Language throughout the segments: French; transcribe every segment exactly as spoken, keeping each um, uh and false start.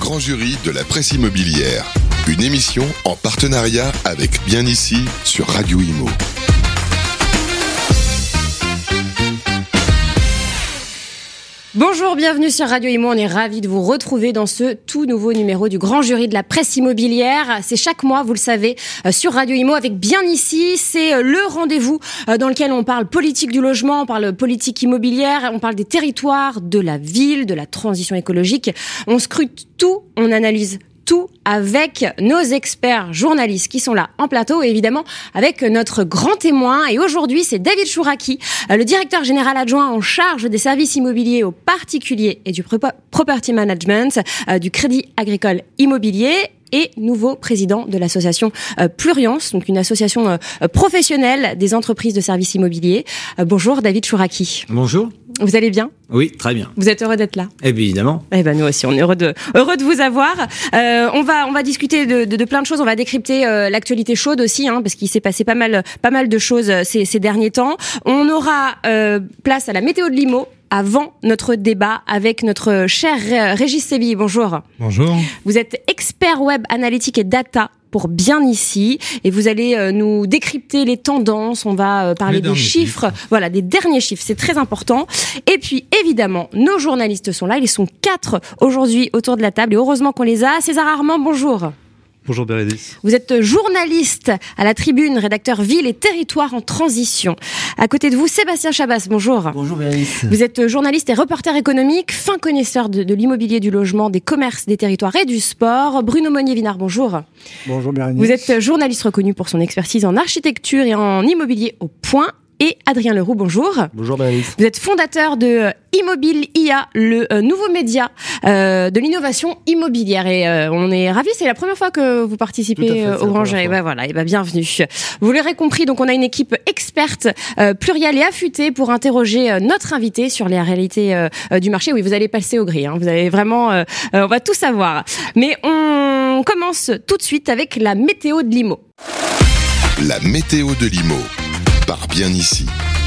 grand jury de la presse immobilière. Une émission en partenariat avec Bien Ici sur Radio Imo. Bonjour, bienvenue sur Radio Imo. On est ravis de vous retrouver dans ce tout nouveau numéro du grand jury de la presse immobilière. C'est chaque mois, vous le savez, sur Radio Imo avec Bien Ici. C'est le rendez-vous dans lequel on parle politique du logement, on parle politique immobilière, on parle des territoires, de la ville, de la transition écologique. On scrute tout, on analyse tout avec nos experts journalistes qui sont là en plateau et évidemment avec notre grand témoin. Et aujourd'hui, c'est David Chouraki, le directeur général adjoint en charge des services immobiliers aux particuliers et du property management du Crédit Agricole Immobilier et nouveau président de l'association Pluriance, donc une association professionnelle des entreprises de services immobiliers. Bonjour David Chouraki. Bonjour. Vous allez bien ? Oui, très bien. Vous êtes heureux d'être là ? Évidemment. Eh ben nous aussi, on est heureux de heureux de vous avoir. Euh, on va on va discuter de, de, de plein de choses. On va décrypter euh, l'actualité chaude aussi, hein, parce qu'il s'est passé pas mal pas mal de choses ces, ces derniers temps. On aura euh, place à la météo de l'Imo avant notre débat avec notre cher Régis Sébi. Bonjour. Bonjour. Vous êtes expert web analytique et data pour Bien Ici et vous allez euh, nous décrypter les tendances, on va euh, parler des chiffres, chiffres, voilà, des derniers chiffres, c'est très important. Et puis évidemment, nos journalistes sont là, ils sont quatre aujourd'hui autour de la table et heureusement qu'on les a. César Armand, bonjour. Bonjour Bérénice. Vous êtes journaliste à la Tribune, rédacteur Ville et Territoire en transition. À côté de vous, Sébastien Chabas, bonjour. Bonjour Bérénice. Vous êtes journaliste et reporter économique, fin connaisseur de, de l'immobilier, du logement, des commerces, des territoires et du sport. Bruno Monnier-Vinard, bonjour. Bonjour Bérénice. Vous êtes journaliste reconnu pour son expertise en architecture et en immobilier au Point. Et Adrien Leroux, bonjour. Bonjour Bérénice. Vous êtes fondateur de Immobile I A, le euh, nouveau média euh, de l'innovation immobilière. Et euh, on est ravis, c'est la première fois que vous participez fait, euh, au grand jury. Ben voilà, et ben bienvenue. Vous l'aurez compris, donc on a une équipe experte, euh, plurielle et affûtée pour interroger euh, notre invité sur les réalités euh, du marché. Oui, vous allez passer au gris, hein, vous allez vraiment, euh, euh, on va tout savoir. Mais on commence tout de suite avec la météo de l'Imo. La météo de l'Imo. Par Bien Ici.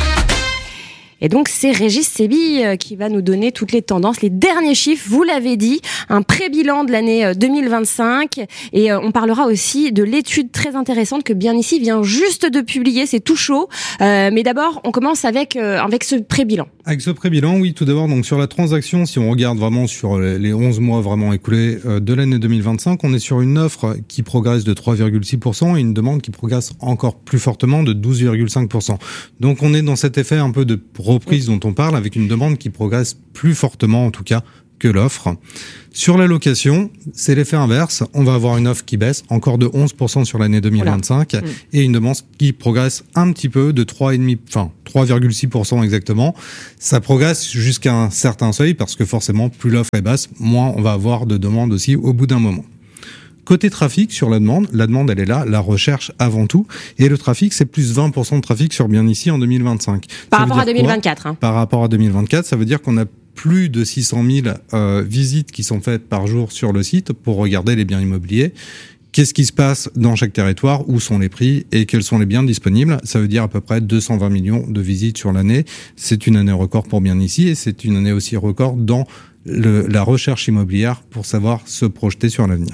Et donc, c'est Régis Sébi qui va nous donner toutes les tendances, les derniers chiffres. Vous l'avez dit, un pré-bilan de l'année deux mille vingt-cinq. Et on parlera aussi de l'étude très intéressante que Bien Ici vient juste de publier. C'est tout chaud. Euh, mais d'abord, on commence avec, euh, avec ce pré-bilan. Avec ce pré-bilan, oui, tout d'abord, donc sur la transaction, si on regarde vraiment sur les onze mois vraiment écoulés euh, de l'année deux mille vingt-cinq, on est sur une offre qui progresse de trois virgule six pour cent et une demande qui progresse encore plus fortement de douze virgule cinq pour cent. Donc on est dans cet effet un peu de reprise dont on parle, avec une demande qui progresse plus fortement en tout cas que l'offre. Sur la location, c'est l'effet inverse. On va avoir une offre qui baisse encore de onze pour cent sur l'année deux mille vingt-cinq voilà. mmh. et une demande qui progresse un petit peu de trois virgule cinq pour cent, enfin trois virgule six pour cent exactement. Ça progresse jusqu'à un certain seuil parce que forcément, plus l'offre est basse, moins on va avoir de demandes aussi au bout d'un moment. Côté trafic, sur la demande, la demande, elle est là, la recherche avant tout. Et le trafic, c'est plus vingt pour cent de trafic sur Bien Ici en deux mille vingt-cinq. Par rapport à deux mille vingt-quatre. Hein. Par rapport à deux mille vingt-quatre, ça veut dire qu'on a plus de six cent mille euh, visites qui sont faites par jour sur le site pour regarder les biens immobiliers. Qu'est-ce qui se passe dans chaque territoire, où sont les prix et quels sont les biens disponibles. Ça veut dire à peu près deux cent vingt millions de visites sur l'année. C'est une année record pour Bien Ici et c'est une année aussi record dans le, la recherche immobilière pour savoir se projeter sur l'avenir.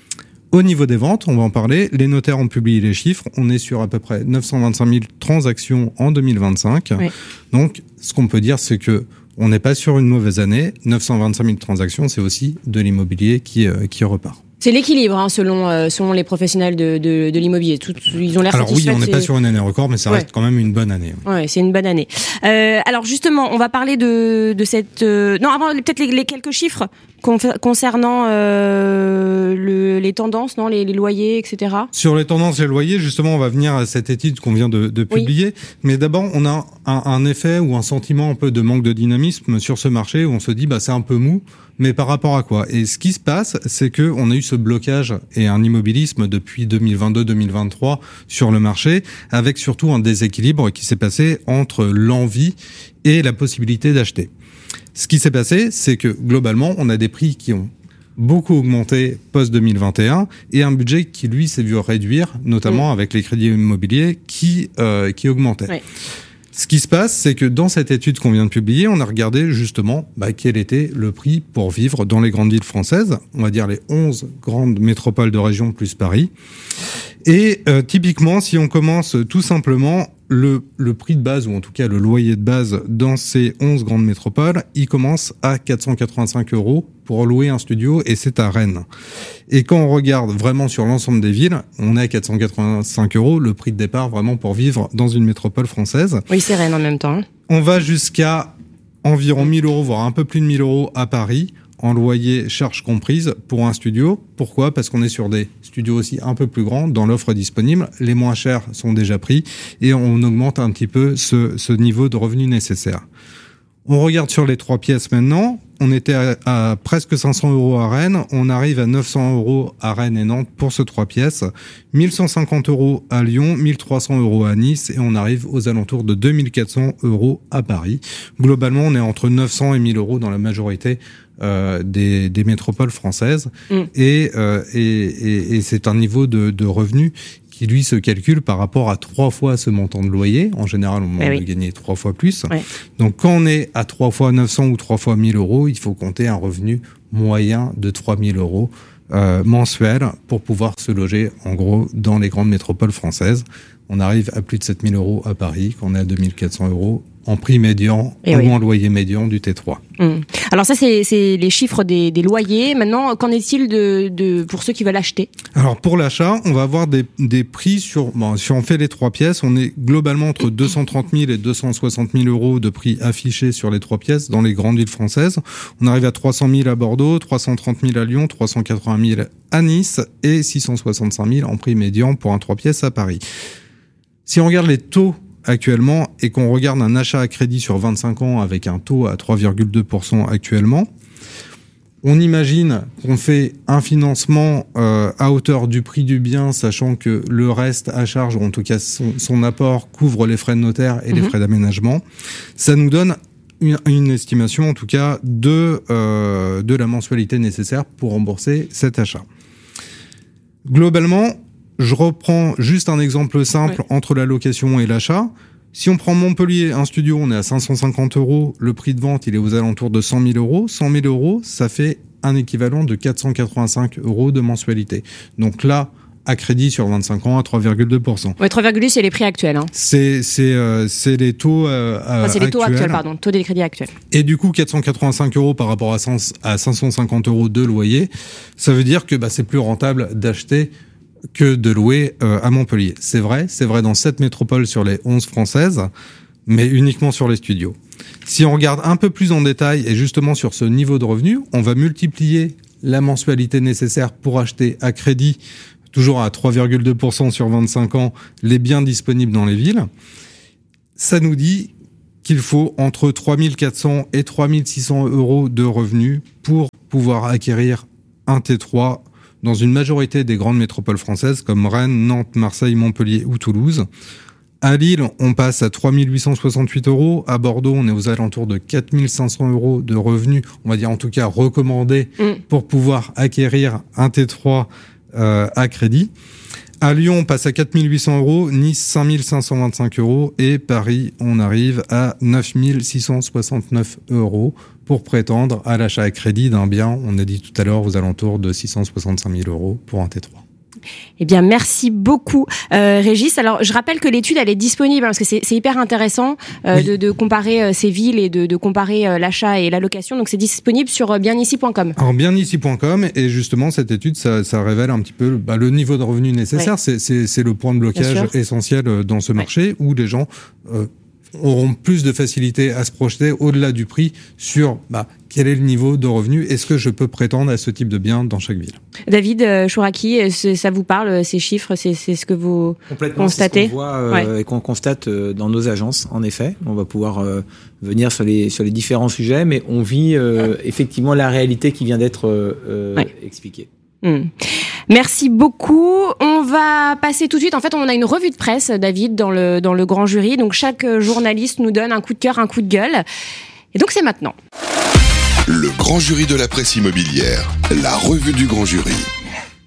Au niveau des ventes, on va en parler. Les notaires ont publié les chiffres. On est sur à peu près neuf cent vingt-cinq mille transactions en deux mille vingt-cinq. Oui. Donc, ce qu'on peut dire, c'est que on n'est pas sur une mauvaise année. neuf cent vingt-cinq mille transactions, c'est aussi de l'immobilier qui, euh, qui repart. C'est l'équilibre, hein, selon euh, selon les professionnels de de, de l'immobilier. Tout, ils ont l'air alors satisfaits. Alors oui, on n'est pas sur une année record, mais ça ouais. reste quand même une bonne année. Oui, ouais, c'est une bonne année. Euh, alors justement, on va parler de de cette. Euh... Non, avant peut-être les, les quelques chiffres concernant euh, le, les tendances, non, les, les loyers, et cetera. Sur les tendances et les loyers, justement, on va venir à cette étude qu'on vient de, de publier. Oui. Mais d'abord, on a un, un effet ou un sentiment un peu de manque de dynamisme sur ce marché où on se dit, bah, c'est un peu mou. Mais par rapport à quoi ? Et ce qui se passe, c'est que on a eu ce blocage et un immobilisme depuis deux mille vingt-deux deux mille vingt-trois sur le marché, avec surtout un déséquilibre qui s'est passé entre l'envie et la possibilité d'acheter. Ce qui s'est passé, c'est que globalement, on a des prix qui ont beaucoup augmenté post-deux mille vingt et un et un budget qui, lui, s'est vu réduire, notamment mmh. avec les crédits immobiliers qui, euh, qui augmentaient. Oui. Ce qui se passe, c'est que dans cette étude qu'on vient de publier, on a regardé justement bah, quel était le prix pour vivre dans les grandes villes françaises, on va dire les onze grandes métropoles de région plus Paris. Et euh, typiquement, si on commence tout simplement, le, le prix de base, ou en tout cas le loyer de base dans ces onze grandes métropoles, il commence à quatre cent quatre-vingt-cinq euros pour louer un studio, et c'est à Rennes. Et quand on regarde vraiment sur l'ensemble des villes, on est à quatre cent quatre-vingt-cinq euros, le prix de départ vraiment pour vivre dans une métropole française. Oui, c'est Rennes en même temps. Hein. On va jusqu'à environ mille euros, voire un peu plus de mille euros à Paris, en loyer, charges comprises, pour un studio. Pourquoi ? Parce qu'on est sur des studios aussi un peu plus grands dans l'offre disponible. Les moins chers sont déjà pris et on augmente un petit peu ce, ce niveau de revenu nécessaire. On regarde sur les trois pièces maintenant. On était à, à presque cinq cents euros à Rennes. On arrive à neuf cents euros à Rennes et Nantes pour ce trois pièces. mille cent cinquante euros à Lyon, mille trois cents euros à Nice et on arrive aux alentours de deux mille quatre cents euros à Paris. Globalement, on est entre neuf cents et mille euros dans la majorité euh, des, des métropoles françaises. Mm. Et, euh, et, et, et c'est un niveau de, de revenu qui lui se calcule par rapport à trois fois ce montant de loyer. En général, on demande oui. de gagner trois fois plus. Oui. Donc, quand on est à trois fois neuf cents ou trois fois mille euros, il faut compter un revenu moyen de trois mille euros euh, mensuels pour pouvoir se loger, en gros, dans les grandes métropoles françaises. On arrive à plus de sept mille euros à Paris, qu'on est à deux mille quatre cents euros en prix médian et ou oui. en loyer médian du T trois. Mmh. Alors ça, c'est, c'est les chiffres des, des loyers. Maintenant, qu'en est-il de, de, pour ceux qui veulent acheter ? Alors pour l'achat, on va avoir des, des prix sur... Bon, si on fait les trois pièces, on est globalement entre deux cent trente mille et deux cent soixante mille euros de prix affichés sur les trois pièces dans les grandes villes françaises. On arrive à trois cent mille à Bordeaux, trois cent trente mille à Lyon, trois cent quatre-vingts mille à Nice et six cent soixante-cinq mille en prix médian pour un trois pièces à Paris. Si on regarde les taux actuellement et qu'on regarde un achat à crédit sur vingt-cinq ans avec un taux à trois virgule deux pour cent actuellement, on imagine qu'on fait un financement euh, à hauteur du prix du bien, sachant que le reste à charge, ou en tout cas son, son apport, couvre les frais de notaire et mmh. les frais d'aménagement. Ça nous donne une, une estimation, en tout cas, de, euh, de la mensualité nécessaire pour rembourser cet achat. Globalement, je reprends juste un exemple simple ouais. entre la location et l'achat. Si on prend Montpellier, un studio, on est à cinq cent cinquante euros. Le prix de vente, il est aux alentours de cent mille euros. cent mille euros, ça fait un équivalent de quatre cent quatre-vingt-cinq euros de mensualité. Donc là, à crédit sur vingt-cinq ans à trois virgule deux pour cent. Ouais, trois virgule deux, c'est les prix actuels. Hein. C'est, c'est, euh, c'est les taux euh, enfin, c'est les taux actuels. actuels, pardon, taux des crédits actuels. Et du coup, quatre cent quatre-vingt-cinq euros par rapport à, cent, à cinq cent cinquante euros de loyer, ça veut dire que bah, c'est plus rentable d'acheter que de louer euh, à Montpellier. C'est vrai, c'est vrai dans sept métropoles sur les onze françaises, mais uniquement sur les studios. Si on regarde un peu plus en détail, et justement sur ce niveau de revenu, on va multiplier la mensualité nécessaire pour acheter à crédit, toujours à trois virgule deux pour cent sur vingt-cinq ans, les biens disponibles dans les villes. Ça nous dit qu'il faut entre trois mille quatre cents et trois mille six cents euros de revenus pour pouvoir acquérir un T trois dans une majorité des grandes métropoles françaises comme Rennes, Nantes, Marseille, Montpellier ou Toulouse. À Lille, on passe à trois mille huit cent soixante-huit euros. À Bordeaux, on est aux alentours de quatre mille cinq cents euros de revenus, on va dire en tout cas recommandés mmh. pour pouvoir acquérir un T trois euh, à crédit. À Lyon, on passe à quatre mille huit cents euros, Nice cinq mille cinq cent vingt-cinq euros et Paris, on arrive à neuf mille six cent soixante-neuf euros pour prétendre à l'achat à crédit d'un bien, on a dit tout à l'heure, aux alentours de six cent soixante-cinq mille euros pour un T trois. Eh bien, merci beaucoup, euh, Régis. Alors, je rappelle que l'étude, elle est disponible, hein, parce que c'est, c'est hyper intéressant euh, oui. de, de comparer euh, ces villes et de, de comparer euh, l'achat et la location. Donc, c'est disponible sur euh, bien ici point com. Alors, bien ici point com, et justement, cette étude, ça, ça révèle un petit peu bah, le niveau de revenu nécessaire. Ouais. C'est, c'est, c'est le point de blocage essentiel dans ce marché, ouais. où les gens euh, auront plus de facilité à se projeter au-delà du prix sur bah, quel est le niveau de revenu, est-ce que je peux prétendre à ce type de bien dans chaque ville. David euh, Chouraki, ça vous parle, ces chiffres, c'est, c'est ce que vous Complètement, constatez? C'est ce qu'on voit euh, ouais. et qu'on constate euh, dans nos agences, en effet. On va pouvoir euh, venir sur les, sur les différents sujets, mais on vit euh, effectivement la réalité qui vient d'être euh, ouais. expliquée. Mmh. Merci beaucoup. On va passer tout de suite. En fait, on a une revue de presse, David, dans le, dans le grand jury. Donc, chaque journaliste nous donne un coup de cœur, un coup de gueule. Et donc, c'est maintenant. Le grand jury de la presse immobilière, la revue du grand jury.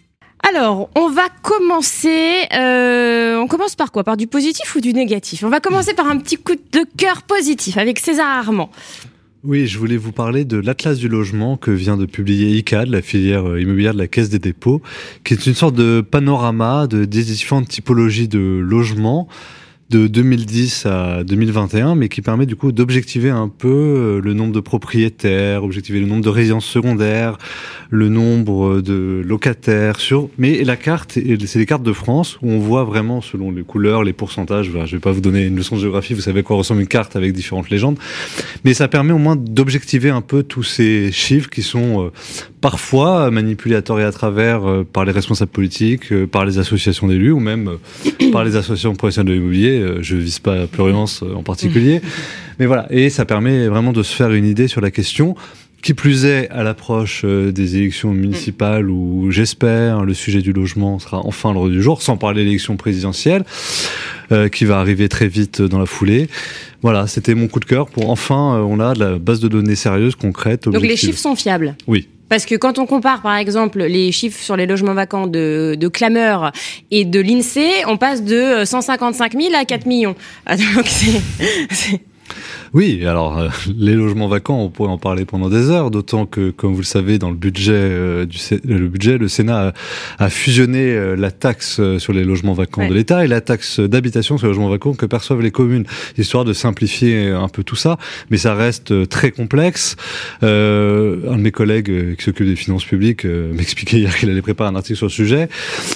Alors, on va commencer. Euh, on commence par quoi ? Par du positif ou du négatif ? On va commencer par un petit coup de cœur positif avec César Armand. Oui, je voulais vous parler de l'Atlas du logement que vient de publier I C A D, la filière immobilière de la Caisse des dépôts, qui est une sorte de panorama de, des différentes typologies de logements de deux mille dix à deux mille vingt et un, mais qui permet du coup d'objectiver un peu le nombre de propriétaires, objectiver le nombre de résidences secondaires, le nombre de locataires sur. Mais la carte, c'est des cartes de France où on voit vraiment selon les couleurs, les pourcentages. Voilà, je vais pas vous donner une leçon de géographie, vous savez à quoi ressemble une carte avec différentes légendes, mais ça permet au moins d'objectiver un peu tous ces chiffres qui sont euh, parfois manipulés à tort et à travers euh, par les responsables politiques, euh, par les associations d'élus ou même euh, par les associations professionnelles de l'immobilier. Je vise pas Pluriance en particulier, mais voilà. Et ça permet vraiment de se faire une idée sur la question. Qui plus est, à l'approche des élections municipales où, j'espère, le sujet du logement sera enfin l'ordre du jour, sans parler de l'élection présidentielle, euh, qui va arriver très vite dans la foulée. Voilà, c'était mon coup de cœur pour enfin, euh, on a de la base de données sérieuse, concrète, objective. Donc les chiffres sont fiables ? Oui. Parce que quand on compare, par exemple, les chiffres sur les logements vacants de, de Clameur et de l'INSEE, on passe de cent cinquante-cinq mille à quatre millions. Donc c'est... c'est... Oui, alors euh, les logements vacants, on pourrait en parler pendant des heures, d'autant que, comme vous le savez, dans le budget, euh, du le budget, le Sénat a, a fusionné euh, la taxe sur les logements vacants ouais. de l'État et la taxe d'habitation sur les logements vacants que perçoivent les communes, histoire de simplifier un peu tout ça. Mais ça reste très complexe. Euh, un de mes collègues euh, qui s'occupe des finances publiques euh, m'expliquait hier qu'il allait préparer un article sur le sujet.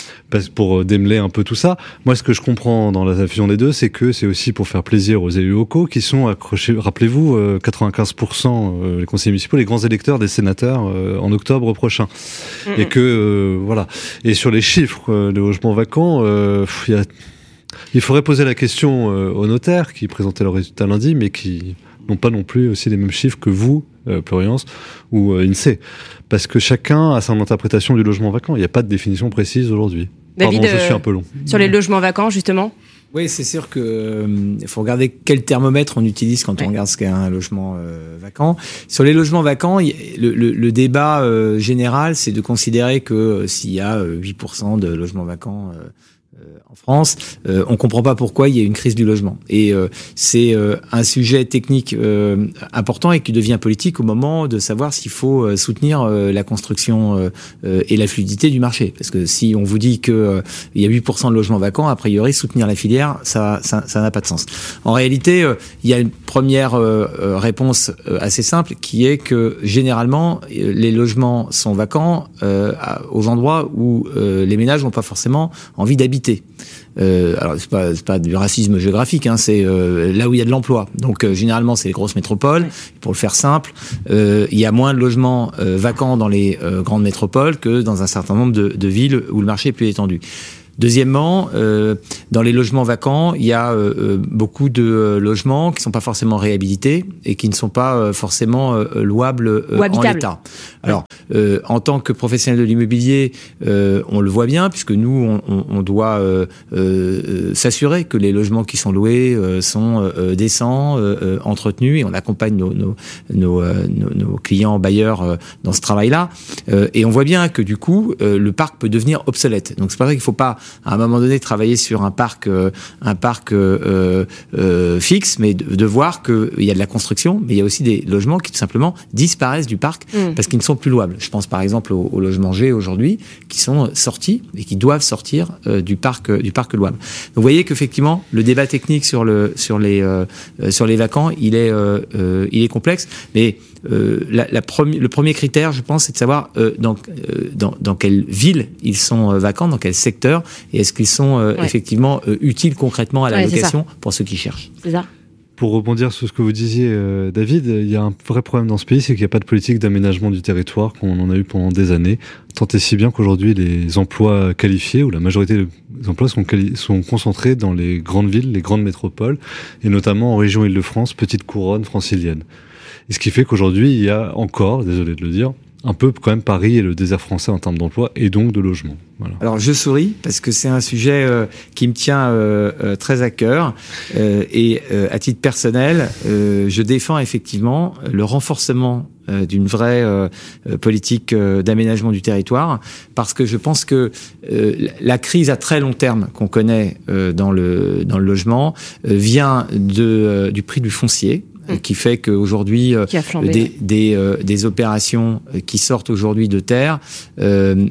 Pour démêler un peu tout ça. Moi, ce que je comprends dans la fusion des deux, c'est que c'est aussi pour faire plaisir aux élus locaux qui sont accrochés, rappelez-vous, quatre-vingt-quinze pour cent les conseillers municipaux, les grands électeurs des sénateurs en octobre prochain. Mmh. Et que, euh, voilà. Et sur les chiffres, les logements vacants, euh, il y a, il faudrait poser la question euh, aux notaires qui présentaient leurs résultats lundi, mais qui n'ont pas non plus aussi les mêmes chiffres que vous, euh, Pluriance, ou euh, INSEE. Parce que chacun a son interprétation du logement vacant. Il n'y a pas de définition précise aujourd'hui. David, Pardon, je suis un peu long. Sur les logements vacants, justement ? Oui, c'est sûr qu'il euh, faut regarder quel thermomètre on utilise quand ouais. on regarde ce qu'est un logement euh, vacant. Sur les logements vacants, y, le, le, le débat euh, général, c'est de considérer que euh, s'il y a euh, huit pour cent de logements vacants euh, en France, euh, on comprend pas pourquoi il y a une crise du logement. Et euh, c'est euh, un sujet technique euh, important et qui devient politique au moment de savoir s'il faut euh, soutenir euh, la construction euh, euh, et la fluidité du marché. Parce que si on vous dit que euh, il y a huit pour cent de logements vacants, a priori soutenir la filière, ça, ça, ça n'a pas de sens. En réalité, euh, il y a une première euh, réponse euh, assez simple qui est que généralement euh, les logements sont vacants euh, aux endroits où euh, les ménages n'ont pas forcément envie d'habiter. Euh, alors c'est pas c'est pas du racisme géographique, hein, c'est euh, là où il y a de l'emploi. Donc euh, généralement c'est les grosses métropoles. Pour le faire simple, euh, il y a moins de logements euh, vacants dans les euh, grandes métropoles que dans un certain nombre de, de villes où le marché est plus étendu. Deuxièmement, euh, dans les logements vacants, il y a euh, beaucoup de euh, logements qui ne sont pas forcément réhabilités et qui ne sont pas euh, forcément euh, louables euh, en l'état. Alors, euh, en tant que professionnel de l'immobilier, euh, on le voit bien, puisque nous, on, on, on doit euh, euh, s'assurer que les logements qui sont loués euh, sont euh, décents, euh, entretenus, et on accompagne nos, nos, nos, euh, nos, nos clients bailleurs euh, dans ce travail-là. Euh, et on voit bien que du coup, euh, le parc peut devenir obsolète. Donc, c'est pas vrai qu'il ne faut pas à un moment donné travailler sur un parc, euh, un parc euh, euh, fixe, mais de, de voir qu'il y a de la construction, mais il y a aussi des logements qui tout simplement disparaissent du parc mmh. parce qu'ils ne sont plus louables. Je pense par exemple aux, aux logements G aujourd'hui qui sont sortis et qui doivent sortir euh, du parc, euh, du parc louable. Donc vous voyez qu'effectivement le débat technique sur le sur les euh, sur les vacants, il est euh, euh, il est complexe, mais Euh, la, la premi- le premier critère, je pense, c'est de savoir euh, dans, euh, dans, dans quelle ville ils sont euh, vacants, dans quel secteur, et est-ce qu'ils sont euh, ouais. effectivement euh, utiles concrètement à la ouais, location pour ceux qui cherchent. C'est ça. Pour rebondir sur ce que vous disiez, euh, David, il y a un vrai problème dans ce pays, c'est qu'il n'y a pas de politique d'aménagement du territoire, qu'on en a eu pendant des années. Tant et si bien qu'aujourd'hui, les emplois qualifiés, ou la majorité des emplois sont, quali- sont concentrés dans les grandes villes, les grandes métropoles, et notamment en région Île-de-France, petite couronne francilienne. Et ce qui fait qu'aujourd'hui, il y a encore, désolé de le dire, un peu quand même Paris et le désert français en termes d'emploi et donc de logement. Voilà. Alors je souris parce que c'est un sujet euh, qui me tient euh, euh, très à cœur euh, et euh, à titre personnel, euh, je défends effectivement le renforcement euh, d'une vraie euh, politique euh, d'aménagement du territoire parce que je pense que euh, la crise à très long terme qu'on connaît euh, dans le dans le logement euh, vient de euh, du prix du foncier. Qui fait qu'aujourd'hui, euh, des, des, euh, des opérations qui sortent aujourd'hui de terre euh,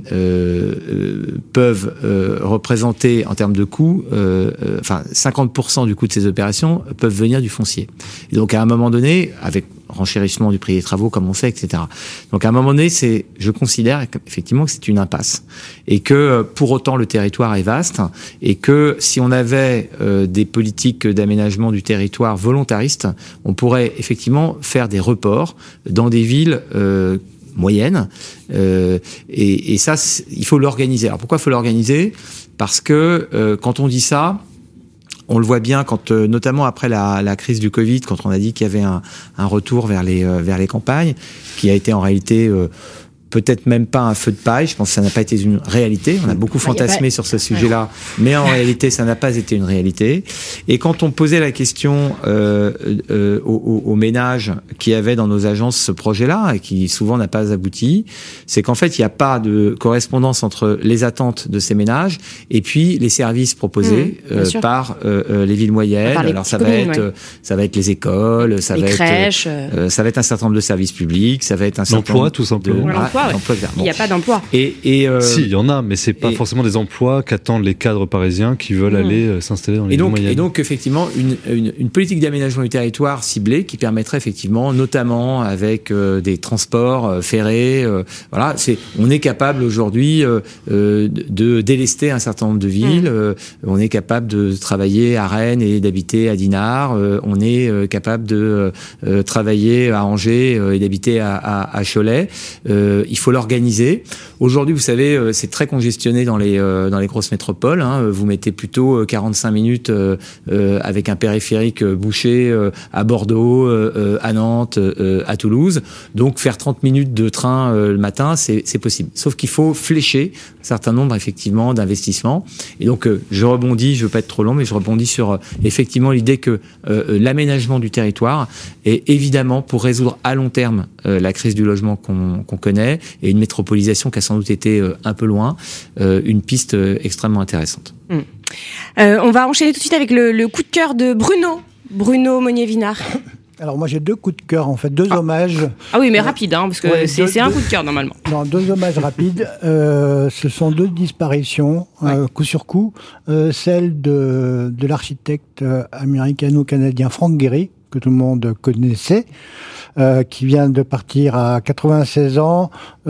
euh, peuvent euh, représenter, en termes de coûts, euh, euh, enfin cinquante pour cent du coût de ces opérations peuvent venir du foncier. Et donc à un moment donné, avec renchérissement du prix des travaux, comme on sait, et cetera. Donc à un moment donné, c'est, je considère effectivement que c'est une impasse et que pour autant le territoire est vaste et que si on avait euh, des politiques d'aménagement du territoire volontaristes, on pourrait effectivement faire des reports dans des villes euh, moyennes euh, et, et ça, il faut l'organiser. Alors pourquoi il faut l'organiser ? Parce que euh, quand on dit ça, on le voit bien quand, euh, notamment après la, la crise du Covid, quand on a dit qu'il y avait un, un retour vers les, euh, vers les campagnes, qui a été en réalité euh, peut-être même pas un feu de paille. Je pense que ça n'a pas été une réalité. On a beaucoup fantasmé sur ce sujet-là, mais en réalité, ça n'a pas été une réalité. Et quand on posait la question euh, euh, aux, aux ménages qui avaient dans nos agences ce projet-là, et qui souvent n'a pas abouti, c'est qu'en fait, il n'y a pas de correspondance entre les attentes de ces ménages et puis les services proposés mmh, euh, par euh, les villes moyennes. Les Alors ça va communes, être, ouais. ça va être les écoles, ça les va crèches, être, euh, ça va être un certain nombre de services publics, ça va être un certain l'emploi, nombre tout simplement. de, ouais, l'emploi, ouais. Bon. Il n'y a pas d'emploi. Et, et euh, si, il y en a, mais c'est pas et, forcément des emplois qu'attendent les cadres parisiens qui veulent mmh. aller euh, s'installer dans les et donc, villes moyennes. Et donc, effectivement, une, une, une politique d'aménagement du territoire ciblée qui permettrait effectivement, notamment avec euh, des transports euh, ferrés, euh, voilà, c'est, on est capable aujourd'hui euh, euh, de délester un certain nombre de villes. Mmh. Euh, on est capable de travailler à Rennes et d'habiter à Dinard. Euh, on est euh, capable de euh, travailler à Angers euh, et d'habiter à, à, à Cholet. Euh, il faut l'organiser. Aujourd'hui, vous savez, euh, c'est très congestionné dans les euh, dans les grosses métropoles. Hein. Vous mettez plutôt quarante-cinq minutes euh, euh, avec un périphérique euh, bouché euh, à Bordeaux, euh, à Nantes, euh, à Toulouse. Donc, faire trente minutes de train euh, le matin, c'est, c'est possible. Sauf qu'il faut flécher un certain nombre, effectivement, d'investissements. Et donc, euh, je rebondis, je veux pas être trop long, mais je rebondis sur euh, effectivement l'idée que euh, l'aménagement du territoire est évidemment pour résoudre à long terme euh, la crise du logement qu'on, qu'on connaît et une métropolisation qui a sans doute été euh, un peu loin, euh, une piste euh, extrêmement intéressante. Mmh. Euh, on va enchaîner tout de suite avec le, le coup de cœur de Bruno, Bruno Monnier-Vinard. Alors moi j'ai deux coups de cœur en fait, deux ah. hommages. Ah oui mais rapide hein, parce que ouais, c'est, deux, c'est un deux, coup de cœur normalement. Non, deux hommages rapides. Euh, ce sont deux disparitions, ouais. euh, coup sur coup. Euh, celle de, de l'architecte américano-canadien Frank Gehry, que tout le monde connaissait, euh, qui vient de partir à quatre-vingt-seize ans.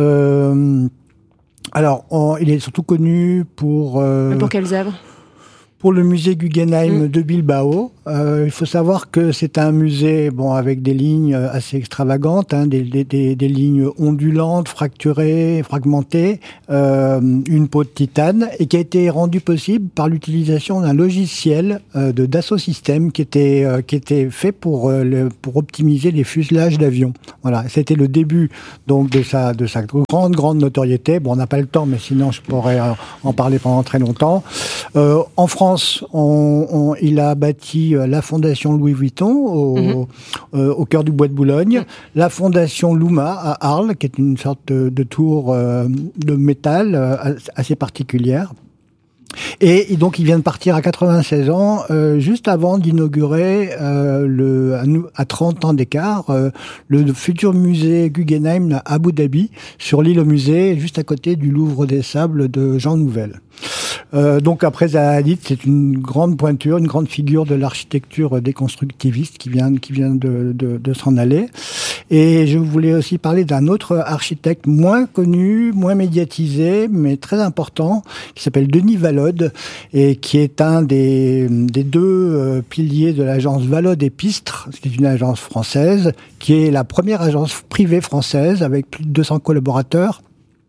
Euh, alors on, il est surtout connu pour... Euh, pour quelles œuvres ? Pour le musée Guggenheim mmh. de Bilbao. Euh, il faut savoir que c'est un musée bon, avec des lignes assez extravagantes, hein, des, des, des, des lignes ondulantes, fracturées, fragmentées, euh, une peau de titane, et qui a été rendu possible par l'utilisation d'un logiciel euh, de Dassault Systèmes qui était, euh, qui était fait pour, euh, le, pour optimiser les fuselages d'avions. Voilà, c'était le début donc, de, sa, de sa grande, grande notoriété. Bon, on n'a pas le temps, mais sinon je pourrais euh, en parler pendant très longtemps. Euh, en France, on, on, il a bâti la Fondation Louis Vuitton au, mmh. euh, au cœur du bois de Boulogne, mmh. la Fondation Luma à Arles, qui est une sorte de, de tour euh, de métal euh, assez particulière. Et, et donc, il vient de partir à quatre-vingt-seize ans, euh, juste avant d'inaugurer, euh, le, à trente ans d'écart, euh, le futur musée Guggenheim à Abu Dhabi, sur l'île au musée, juste à côté du Louvre des Sables de Jean Nouvel. Euh, donc après Zaha Hadid, c'est une grande pointure, une grande figure de l'architecture déconstructiviste qui vient, qui vient de, de, de s'en aller. Et je voulais aussi parler d'un autre architecte moins connu, moins médiatisé, mais très important, qui s'appelle Denis Vallode, et qui est un des, des deux euh, piliers de l'agence Vallode et Pistre, c'est une agence française, qui est la première agence privée française avec plus de deux cents collaborateurs.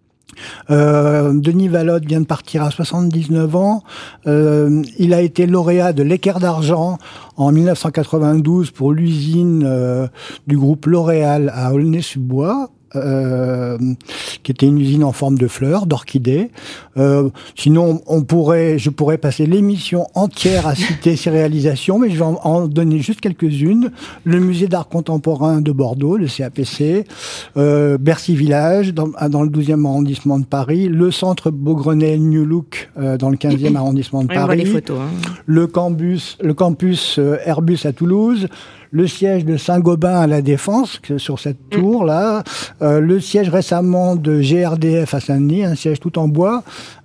Euh, Denis Vallode vient de partir à soixante-dix-neuf ans. Euh, il a été lauréat de l'Équerre d'Argent en dix-neuf cent quatre-vingt-douze pour l'usine euh, du groupe L'Oréal à Aulnay-sous-Bois. Euh, qui était une usine en forme de fleurs, d'orchidées. Euh, sinon, on pourrait, je pourrais passer l'émission entière à citer ces réalisations, mais je vais en, en donner juste quelques-unes. Le musée d'art contemporain de Bordeaux, le C A P C, euh, Bercy Village, dans, dans le douzième arrondissement de Paris, le centre Beaugrenelle New Look, euh, dans le quinzième arrondissement de On Paris, voit les photos, hein. le campus, le campus euh, Airbus à Toulouse, le siège de Saint-Gobain à la Défense, sur cette tour-là, euh, le siège récemment de G R D F à Saint-Denis, un siège tout en bois.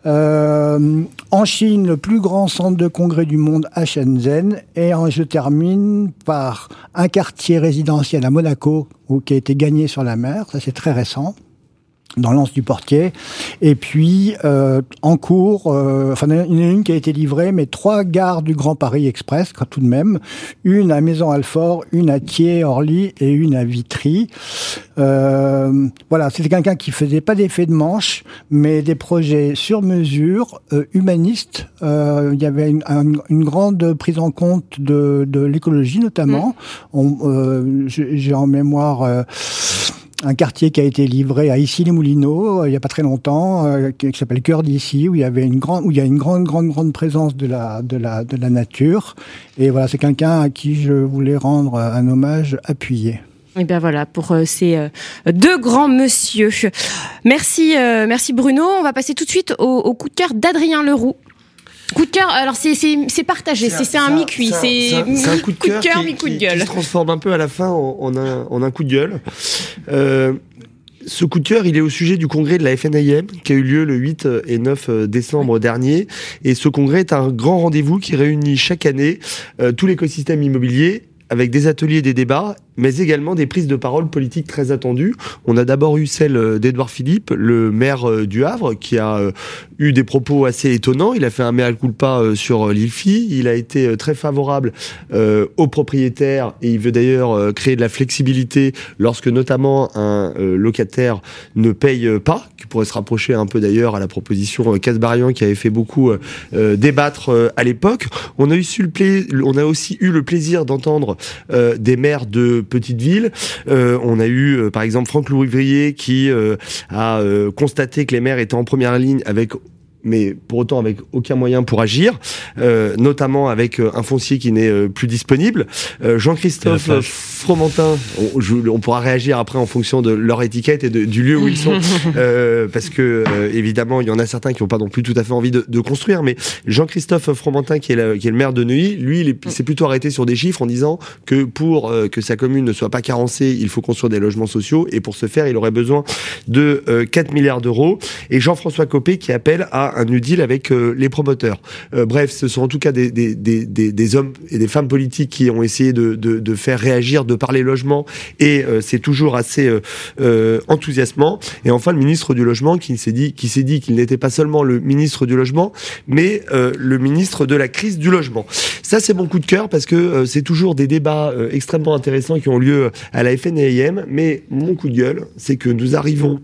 Euh, en Chine, le plus grand centre de congrès du monde à Shenzhen. Et en, je termine par un quartier résidentiel à Monaco, où, qui a été gagné sur la mer. Ça, c'est très récent, dans l'Anse du Portier. Et puis, euh, en cours, euh, enfin, il y en a une qui a été livrée, mais trois gares du Grand Paris Express, tout de même. Une à Maison-Alfort, une à Thiers-Orly et une à Vitry. Euh, voilà, c'était quelqu'un qui faisait pas d'effet de manche, mais des projets sur mesure, euh, humanistes. Euh, il y avait une, un, une grande prise en compte de, de l'écologie, notamment. Mmh. On, euh, j'ai en mémoire... Euh, un quartier qui a été livré à Issy-les-Moulineaux euh, il y a pas très longtemps, euh, qui, qui s'appelle Cœur d'Issy, où il y avait une grande, où il y a une grande, grande, grande présence de la, de la, de la nature. Et voilà, c'est quelqu'un à qui je voulais rendre un hommage appuyé. Et bien voilà, pour euh, ces euh, deux grands monsieur. Merci, euh, merci Bruno. On va passer tout de suite au, au coup de cœur d'Adrien Leroux. Coup de cœur, alors c'est, c'est, c'est partagé, c'est, c'est, c'est un mi-cuit, c'est, c'est, un, c'est un coup de cœur, coup de cœur qui, mi-coup de qui, gueule. qui se transforme un peu à la fin en, en, un, en un coup de gueule. Euh, ce coup de cœur, il est au sujet du congrès de la F N I M qui a eu lieu le huit et neuf décembre dernier. Et ce congrès est un grand rendez-vous qui réunit chaque année euh, tout l'écosystème immobilier avec des ateliers et des débats, mais également des prises de parole politiques très attendues. On a d'abord eu celle d'Édouard Philippe, le maire du Havre, qui a eu des propos assez étonnants. Il a fait un mea culpa sur l'Ilfi. Il a été très favorable euh, aux propriétaires et il veut d'ailleurs créer de la flexibilité lorsque notamment un euh, locataire ne paye pas, qui pourrait se rapprocher un peu d'ailleurs à la proposition Casbarian qui avait fait beaucoup euh, débattre euh, à l'époque. On a, eu le pla- on a aussi eu le plaisir d'entendre euh, des maires de petites villes. Euh, on a eu, euh, par exemple, Franck Louvrier qui euh, a euh, constaté que les maires étaient en première ligne avec... mais pour autant avec aucun moyen pour agir, euh, notamment avec euh, un foncier qui n'est euh, plus disponible. Euh, Jean-Christophe Fromentin, on, je, on pourra réagir après en fonction de leur étiquette et de, du lieu où ils sont, euh, parce que euh, évidemment il y en a certains qui n'ont pas non plus tout à fait envie de, de construire, mais Jean-Christophe Fromentin qui est, la, qui est le maire de Neuilly, lui il, est, il s'est plutôt arrêté sur des chiffres en disant que pour euh, que sa commune ne soit pas carencée, il faut construire des logements sociaux et pour ce faire il aurait besoin de euh, quatre milliards d'euros. Et Jean-François Copé qui appelle à un New Deal avec euh, les promoteurs. Euh, bref, ce sont en tout cas des, des, des, des, des hommes et des femmes politiques qui ont essayé de, de, de faire réagir, de parler logement, et euh, c'est toujours assez euh, euh, enthousiasmant. Et enfin, le ministre du Logement qui s'est dit, qui s'est dit qu'il n'était pas seulement le ministre du Logement, mais euh, le ministre de la crise du logement. Ça, c'est mon coup de cœur parce que euh, c'est toujours des débats euh, extrêmement intéressants qui ont lieu à la F N I M, mais mon coup de gueule, c'est que nous arrivons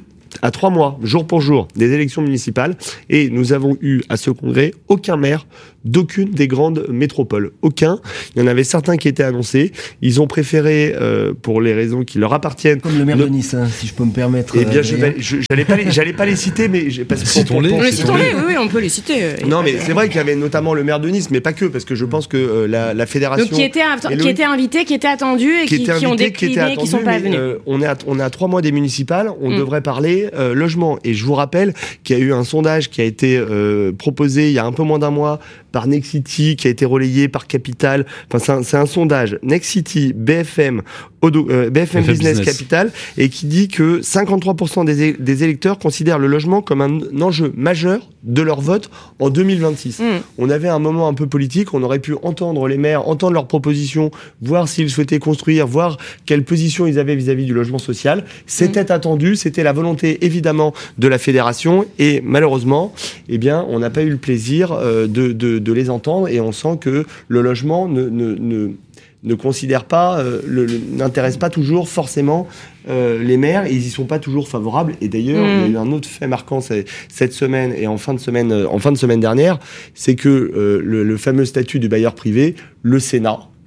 à trois mois, jour pour jour, des élections municipales, et nous avons eu à ce congrès aucun maire d'aucune des grandes métropoles. Aucun. Il y en avait certains qui étaient annoncés. Ils ont préféré, euh, pour les raisons qui leur appartiennent... Comme le maire ne... de Nice, hein, si je peux me permettre. Eh bien, euh, je vais, je, j'allais, pas les, j'allais pas les citer, mais... Parce que citons-les. Oui, citons-les, oui, oui, on peut les citer. Non, mais c'est vrai qu'il y avait notamment le maire de Nice, mais pas que, parce que je pense que euh, la, la fédération... Donc, qui étaient, qui le... étaient invités, qui étaient attendus, et qui, qui, qui ont décliné, qui ne sont pas venus. Euh, on, est à, on est à trois mois des municipales, on mm. devrait parler euh, logement. Et je vous rappelle qu'il y a eu un sondage qui a été euh, proposé il y a un peu moins d'un mois par Nexity, qui a été relayé par Capital. Enfin, c'est un, c'est un sondage Nexity, B F M, Odo, euh, B F M Business, Business Capital, et qui dit que cinquante-trois pour cent des, é- des électeurs considèrent le logement comme un, un enjeu majeur de leur vote en deux mille vingt-six. Mmh. On avait un moment un peu politique, on aurait pu entendre les maires, entendre leurs propositions, voir s'ils souhaitaient construire, voir quelle position ils avaient vis-à-vis du logement social. C'était mmh. attendu, c'était la volonté évidemment de la fédération, et malheureusement, eh bien, on n'a pas eu le plaisir euh, de, de, de les entendre, et on sent que le logement ne, ne, ne, ne considère pas, euh, le, le, n'intéresse pas toujours forcément euh, les maires, et ils y sont pas toujours favorables. Et d'ailleurs, mmh. il y a eu un autre fait marquant cette semaine et en fin de semaine, en fin de semaine dernière, c'est que euh, le, le fameux statut du bailleur privé, le Sénat,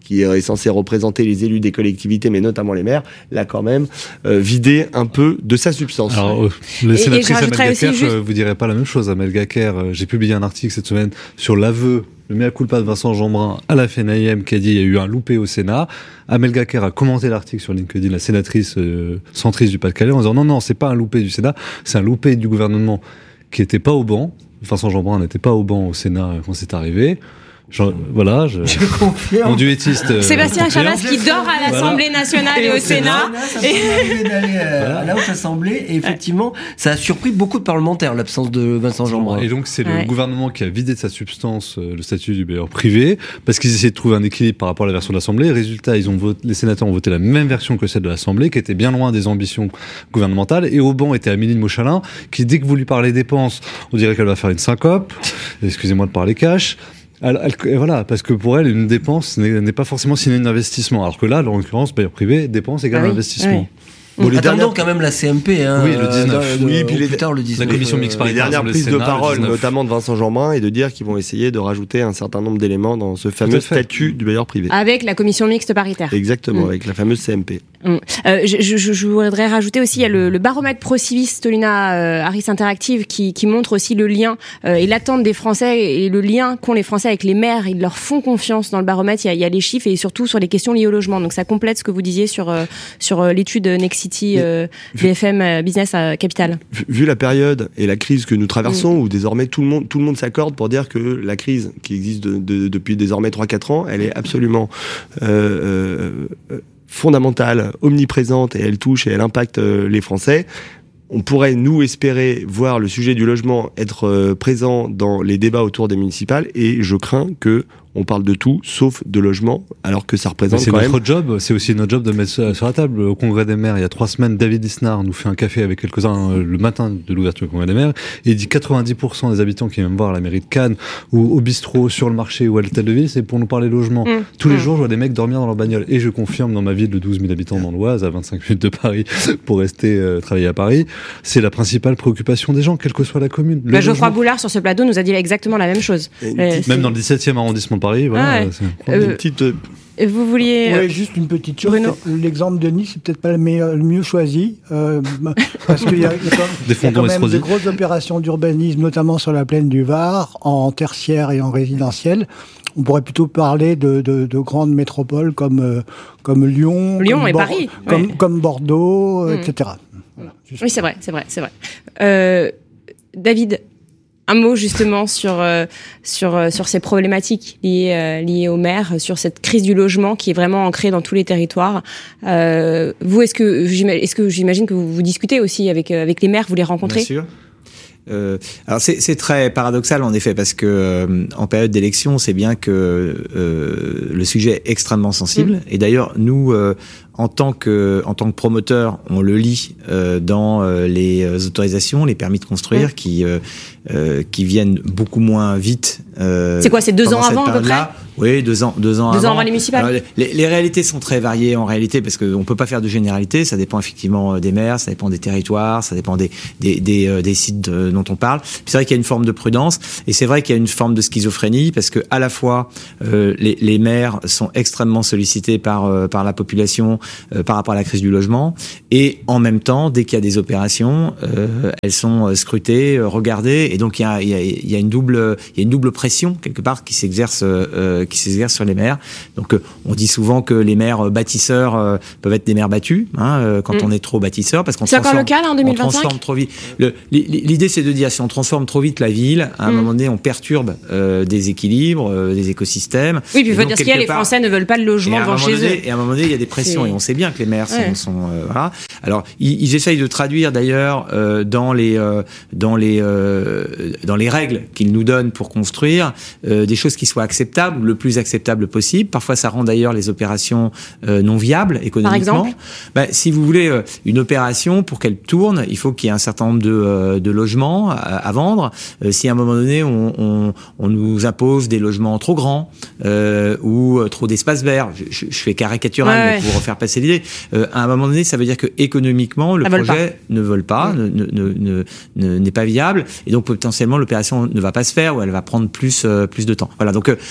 qui est censé représenter les élus des collectivités, mais notamment les maires, l'a quand même euh, vidé un peu de sa substance. Alors, euh, le sénatrice Amel Gacquer, juste... je vous dirais pas la même chose. Amel Gacquer, euh, j'ai publié un article cette semaine sur l'aveu, le mea culpa de Vincent Jeanbrun à la F N I M qui a dit il y a eu un loupé au Sénat. Amel Gacquer a commenté l'article sur LinkedIn, la sénatrice euh, centriste du Pas-de-Calais, en disant non, non, c'est pas un loupé du Sénat, c'est un loupé du gouvernement qui était pas au banc. Vincent Jeanbrun n'était pas au banc au Sénat quand c'est arrivé. Je, voilà, je, je confirme. Mon duettiste. Euh, Sébastien Chalas qui dort à l'Assemblée voilà. nationale et, et au Sénat. Sénat. Ça et... d'aller euh, voilà. à la Haute Assemblée et effectivement, ça a surpris beaucoup de parlementaires l'absence de Vincent Jeanbrun. Et donc c'est ouais. le gouvernement qui a vidé de sa substance euh, le statut du bailleur privé parce qu'ils essayaient de trouver un équilibre par rapport à la version de l'Assemblée. Résultat, ils ont voté, les sénateurs ont voté la même version que celle de l'Assemblée, qui était bien loin des ambitions gouvernementales. Et au banc était Amélie de Montchalin, qui dès que vous lui parlez dépenses, on dirait qu'elle va faire une syncope. Excusez-moi de parler cash. Elle, elle, voilà, parce que pour elle, une dépense n'est, n'est pas forcément synonyme d'investissement. Alors que là, en l'occurrence, bailleur privé, dépense égale ah oui, investissement. Oui. Bon, les Attendons dernières... quand même la C M P. Hein, oui, le dix-neuf. Euh, oui, puis les... plus tard, le dix-neuf. La commission mixte paritaire. Les dernières prises de parole, notamment de Vincent Jeanbrun, et de dire qu'ils vont essayer de rajouter un certain nombre d'éléments dans ce fameux statut du bailleur privé. Avec la commission mixte paritaire. Exactement, mmh. avec la fameuse C M P. Mmh. Euh, je, je, je voudrais rajouter aussi, il y a le, le baromètre pro-civis Toluna euh, Harris Interactive qui, qui montre aussi le lien euh, et l'attente des Français et le lien qu'ont les Français avec les maires. Ils leur font confiance dans le baromètre. Il y a, il y a les chiffres et surtout sur les questions liées au logement. Donc ça complète ce que vous disiez sur, euh, sur euh, l'étude Nexity euh, B F M Business à Capital. Vu la période et la crise que nous traversons, mmh. où désormais tout le monde, tout le monde s'accorde pour dire que la crise qui existe de, de, depuis désormais trois quatre ans, elle est absolument euh, euh, fondamentale, omniprésente, et elle touche et elle impacte euh, les Français. On pourrait, nous, espérer voir le sujet du logement être euh, présent dans les débats autour des municipales, et je crains que on parle de tout, sauf de logement, alors que ça représente c'est quand notre même... job, c'est aussi notre job de mettre ça sur la table. Au Congrès des maires, il y a trois semaines, David Lisnard nous fait un café avec quelques-uns le matin de l'ouverture du Congrès des maires, et il dit quatre-vingt-dix pour cent des habitants qui viennent voir à la mairie de Cannes, ou au bistrot, sur le marché, ou à l'hôtel de ville, c'est pour nous parler logement. Mmh. Tous les mmh. jours, je vois des mecs dormir dans leur bagnole, et je confirme, dans ma ville de douze mille habitants dans l'Oise, à vingt-cinq minutes de Paris, pour rester euh, travailler à Paris, c'est la principale préoccupation des gens, quelle que soit la commune. Bah, Geoffroy Boulard, sur ce plateau, nous a dit exactement la même chose. Euh, euh, même dans le dix-septième arrondissement de Paris, voilà. Ah ouais. Euh, une petite, euh... Vous vouliez... Oui, juste une petite chose. Bruno. L'exemple de Nice, c'est peut-être pas le, meilleur, le mieux choisi, euh, parce qu'il y a, il y a quand, il y a quand même de grosses opérations d'urbanisme, notamment sur la plaine du Var, en tertiaire et en résidentiel. On pourrait plutôt parler de, de, de grandes métropoles comme, euh, comme Lyon, Lyon comme et Bor- Paris, comme, ouais. comme Bordeaux, mmh. et cetera. Voilà, oui, c'est vrai, c'est vrai, c'est vrai. Euh, David, un mot justement sur euh, sur euh, sur ces problématiques liées euh, liées aux maires, sur cette crise du logement qui est vraiment ancrée dans tous les territoires. Euh, vous, est-ce que est-ce que j'imagine que vous, vous discutez aussi avec avec les maires, vous les rencontrez ? Bien sûr. Euh, alors c'est, c'est très paradoxal en effet parce que euh, en période d'élection, c'est bien que euh, le sujet est extrêmement sensible. Mmh. Et d'ailleurs, nous, euh, en tant que en tant que promoteur, on le lit euh, dans euh, les autorisations, les permis de construire, mmh. qui euh, euh, qui viennent beaucoup moins vite. Euh, c'est quoi, c'est deux ans avant à peu près ? Oui, deux ans, deux ans deux avant. ans avant les municipales. Alors, les, les réalités sont très variées en réalité parce qu'on peut pas faire de généralité. Ça dépend effectivement des maires, ça dépend des territoires, ça dépend des des des, euh, des sites de, dont on parle. Puis c'est vrai qu'il y a une forme de prudence et c'est vrai qu'il y a une forme de schizophrénie parce que à la fois euh, les, les maires sont extrêmement sollicités par euh, par la population euh, par rapport à la crise du logement et en même temps, dès qu'il y a des opérations, euh, elles sont scrutées, regardées et donc il y a il y a il y a une double il y a une double pression quelque part qui s'exerce euh, qui s'exerce sur les maires. Donc euh, on dit souvent que les maires bâtisseurs euh, peuvent être des maires battus hein, euh, quand mmh. on est trop bâtisseur parce qu'on c'est encore le cas là, en deux mille vingt-cinq. On transforme trop vite. Le, l'idée c'est de dire si on transforme trop vite la ville, à un mmh. moment donné on perturbe euh, des équilibres, euh, des écosystèmes. Oui, puis il faut dire ce qu'il y a, les Français ne veulent pas de logement devant chez donné, eux. Et à un moment donné il y a des pressions c'est... et on sait bien que les maires sont, ouais. sont euh, voilà. Alors ils, ils essayent de traduire d'ailleurs euh, dans les euh, dans les euh, dans les règles qu'ils nous donnent pour construire euh, des choses qui soient acceptables, le plus acceptable possible. Parfois, ça rend d'ailleurs les opérations euh, non viables économiquement. Par exemple, ben, si vous voulez euh, une opération pour qu'elle tourne, il faut qu'il y ait un certain nombre de, euh, de logements à, à vendre. Euh, si à un moment donné on, on, on nous impose des logements trop grands euh, ou euh, trop d'espaces verts, je, je, je fais caricatural ouais, mais pour refaire passer l'idée. Euh, à un moment donné, ça veut dire que économiquement, le projet ne vole pas, mmh. ne, ne, ne, ne, n'est pas viable, et donc potentiellement l'opération ne va pas se faire ou elle va prendre plus euh, plus de temps. Voilà. Donc euh, c'est pas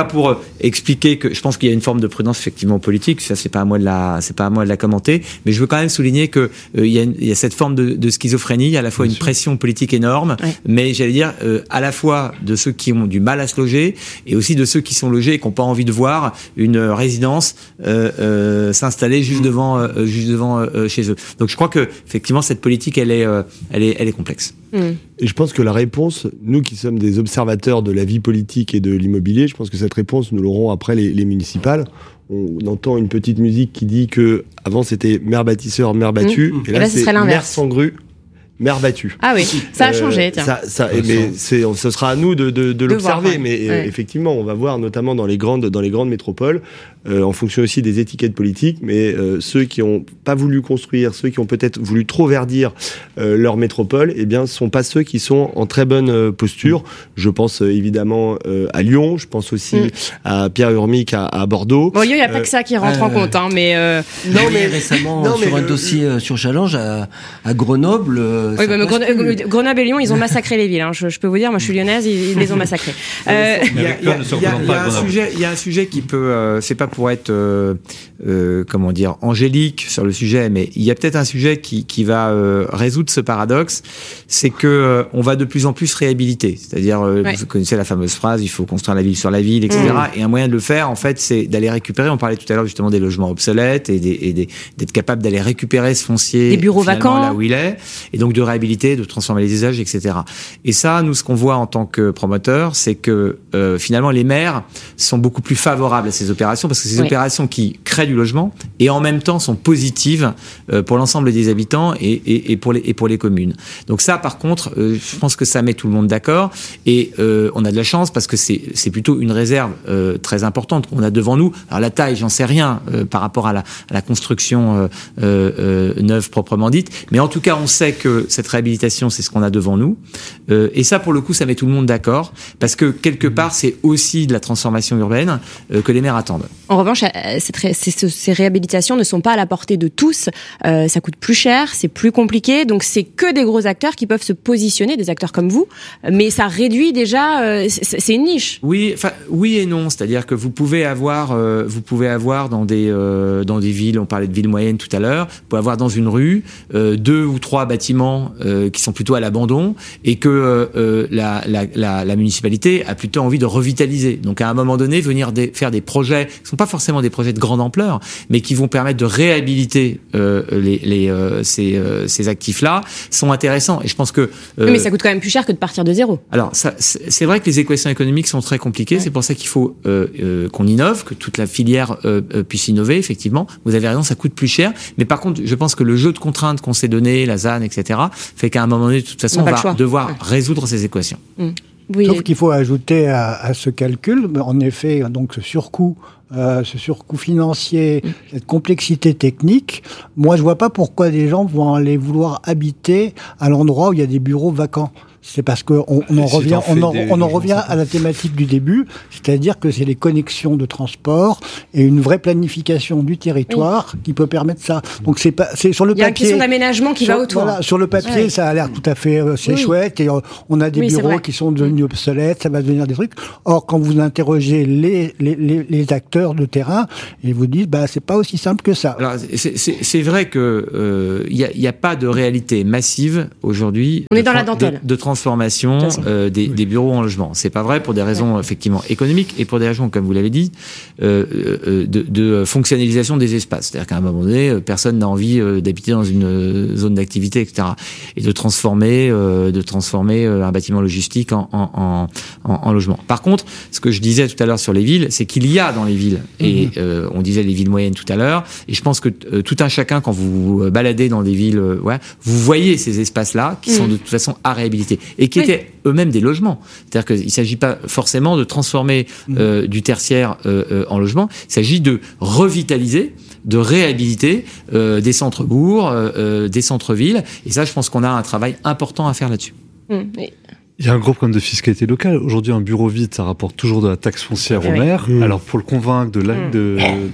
pour expliquer que je pense qu'il y a une forme de prudence effectivement politique. Ça, c'est pas à moi de la, c'est pas à moi de la commenter. Mais je veux quand même souligner que euh, il y a, une, il y a cette forme de, de schizophrénie, à la fois Bien une sûr. pression politique énorme, ouais. mais j'allais dire euh, à la fois de ceux qui ont du mal à se loger et aussi de ceux qui sont logés et qui n'ont pas envie de voir une résidence euh, euh, s'installer juste devant, euh, juste devant euh, chez eux. Donc je crois que effectivement cette politique, elle est, euh, elle est, elle est complexe. Mmh. Et je pense que la réponse, nous qui sommes des observateurs de la vie politique et de l'immobilier, je pense que cette réponse, nous l'aurons après les, les municipales. On entend une petite musique qui dit que avant c'était maire bâtisseur, maire battu, mmh. et là, et là c'est maire sans grue, maire battu. Ah oui, ça a changé, tiens. Ça, ça, mais c'est, ce sera à nous de, de, de, de l'observer, voir, ouais. mais ouais. effectivement, on va voir notamment dans les grandes, dans les grandes métropoles, euh, en fonction aussi des étiquettes politiques, mais euh, ceux qui n'ont pas voulu construire, ceux qui ont peut-être voulu trop verdir euh, leur métropole, eh bien, sont pas ceux qui sont en très bonne euh, posture. Je pense euh, évidemment euh, à Lyon, je pense aussi mm. à Pierre-Urmic à, à Bordeaux. Bon, Lyon, il n'y a pas euh, que ça qui rentre euh, en compte, hein, mais euh... non, mais récemment non, sur mais, un euh, dossier euh, sur Challenge à, à Grenoble. Euh, oui, bah, mais Grenoble, Grenoble et Lyon, ils ont massacré les villes. Hein. Je, je peux vous dire, moi, je suis lyonnaise, ils, ils les ont massacrées. Euh... Il y a, y a, y a, y a un sujet, il y a un sujet qui peut, euh, c'est pas pour être euh, euh, comment dire angélique sur le sujet, mais il y a peut-être un sujet qui, qui va euh, résoudre ce paradoxe, c'est que euh, on va de plus en plus réhabiliter, c'est-à-dire euh, ouais. vous connaissez la fameuse phrase il faut construire la ville sur la ville, et cetera. Mmh. Et un moyen de le faire, en fait, c'est d'aller récupérer. On parlait tout à l'heure justement des logements obsolètes et, des, et des, d'être capable d'aller récupérer ce foncier, des bureaux vacants là où il est, et donc de réhabiliter, de transformer les usages, et cetera. Et ça, nous, ce qu'on voit en tant que promoteur, c'est que euh, finalement les maires sont beaucoup plus favorables à ces opérations parce que ces oui. opérations qui créent du logement et en même temps sont positives euh, pour l'ensemble des habitants et, et, et, pour les, et pour les communes. Donc ça, par contre, euh, je pense que ça met tout le monde d'accord et euh, on a de la chance parce que c'est, c'est plutôt une réserve euh, très importante qu'on a devant nous. Alors la taille, j'en sais rien euh, par rapport à la, à la construction euh, euh, neuve proprement dite, mais en tout cas, on sait que cette réhabilitation, c'est ce qu'on a devant nous. Euh, et ça, pour le coup, ça met tout le monde d'accord parce que quelque part, c'est aussi de la transformation urbaine euh, que les maires attendent. En revanche, cette ré- ces, ces réhabilitations ne sont pas à la portée de tous. Euh, ça coûte plus cher, c'est plus compliqué. Donc, c'est que des gros acteurs qui peuvent se positionner, des acteurs comme vous. Mais ça réduit déjà. Euh, c'est, c'est une niche. Oui, enfin, oui et non. C'est-à-dire que vous pouvez avoir, euh, vous pouvez avoir dans des euh, dans des villes. On parlait de villes moyennes tout à l'heure. Vous pouvez avoir dans une rue euh, deux ou trois bâtiments euh, qui sont plutôt à l'abandon et que euh, la, la, la, la municipalité a plutôt envie de revitaliser. Donc, à un moment donné, venir des, faire des projets qui ne sont pas forcément des projets de grande ampleur, mais qui vont permettre de réhabiliter euh, les, les, euh, ces, euh, ces actifs-là, sont intéressants. Et je pense que... Euh, oui, mais ça coûte quand même plus cher que de partir de zéro. Alors, ça, c'est vrai que les équations économiques sont très compliquées. Ouais. C'est pour ça qu'il faut euh, euh, qu'on innove, que toute la filière euh, euh, puisse innover, effectivement. Vous avez raison, ça coûte plus cher. Mais par contre, je pense que le jeu de contraintes qu'on s'est donné, la Z A N, et cetera, fait qu'à un moment donné, de toute façon, on, on va devoir ouais. résoudre ces équations. Mmh. Oui. Sauf qu'il faut ajouter à, à ce calcul, en effet, donc ce surcoût, euh, ce surcoût financier, mmh. cette complexité technique. Moi, je vois pas pourquoi des gens vont aller vouloir habiter à l'endroit où il y a des bureaux vacants. C'est parce qu'on on en revient, on en, on en revient à la thématique du début, c'est-à-dire que c'est les connexions de transport et une vraie planification du territoire oui. qui peut permettre ça. Donc c'est pas, c'est sur le papier. Il y a une question d'aménagement qui sur, va autour. Voilà, sur le papier, ouais. ça a l'air tout à fait, euh, c'est oui. chouette et euh, on a des oui, bureaux qui sont devenus obsolètes, ça va devenir des trucs. Or, quand vous interrogez les les les, les acteurs de terrain, ils vous disent, bah c'est pas aussi simple que ça. Alors c'est c'est, c'est vrai que euh, il y a il y a pas de réalité massive aujourd'hui. On est dans la dentelle. De, de transformation euh, des, oui. des bureaux en logement. C'est pas vrai pour des raisons ouais. effectivement économiques et pour des raisons, comme vous l'avez dit, euh, euh, de, de fonctionnalisation des espaces. C'est-à-dire qu'à un moment donné, personne n'a envie euh, d'habiter dans une zone d'activité, et cetera. Et de transformer, euh, de transformer un bâtiment logistique en, en, en, en logement. Par contre, ce que je disais tout à l'heure sur les villes, c'est qu'il y a dans les villes, et mmh. euh, on disait les villes moyennes tout à l'heure, et je pense que euh, tout un chacun, quand vous vous baladez dans des villes, euh, ouais, vous voyez ces espaces-là qui mmh. sont de toute façon à réhabiliter et qui oui. étaient eux-mêmes des logements. C'est-à-dire qu'il ne s'agit pas forcément de transformer euh, du tertiaire euh, euh, en logement, il s'agit de revitaliser, de réhabiliter euh, des centres-bourgs, euh, des centres-villes, et ça, je pense qu'on a un travail important à faire là-dessus. Mmh, oui. Il y a un gros problème de fiscalité locale. Aujourd'hui, un bureau vide, ça rapporte toujours de la taxe foncière oui. au maire. Mmh. Alors, pour le convaincre de, la, mmh. de,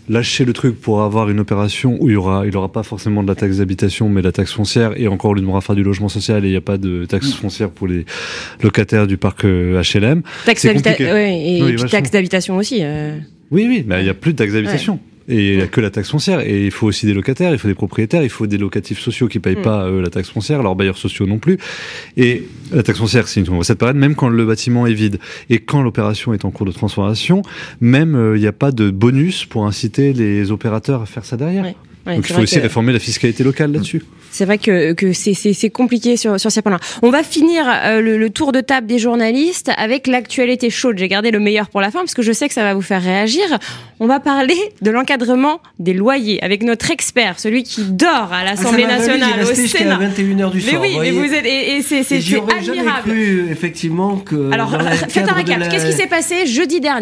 lâcher le truc pour avoir une opération où il y aura, il aura pas forcément de la taxe d'habitation, mais de la taxe foncière, et encore, on lui demandera faire du logement social et il n'y a pas de taxe foncière pour les locataires du parc H L M. Taxe d'habitation, ouais, et, oui, et puis taxe d'habitation aussi. Euh... Oui, oui, mais il n'y a plus de taxe d'habitation. Ouais. Et il n'y a que la taxe foncière. Et il faut aussi des locataires, il faut des propriétaires, il faut des locatifs sociaux qui ne payent mmh. pas euh, la taxe foncière, leurs bailleurs sociaux non plus. Et la taxe foncière, c'est une cette période, même quand le bâtiment est vide. Et quand l'opération est en cours de transformation, même il euh, n'y a pas de bonus pour inciter les opérateurs à faire ça derrière. Ouais. Ouais, donc il faut aussi que... réformer la fiscalité locale là-dessus. C'est vrai que, que c'est, c'est, c'est compliqué sur, sur ces points-là. On va finir euh, le, le tour de table des journalistes avec l'actualité chaude. J'ai gardé le meilleur pour la fin parce que je sais que ça va vous faire réagir. On va parler de l'encadrement des loyers avec notre expert, celui qui dort à l'Assemblée ah, nationale, au Sénat. Jusqu'à vingt et une heures du soir. Mais oui, mais vous êtes, et, et c'est, c'est, et c'est admirable. J'aurais jamais cru, effectivement, que... Alors, faites un récap. La... Qu'est-ce qui s'est passé jeudi dernier ?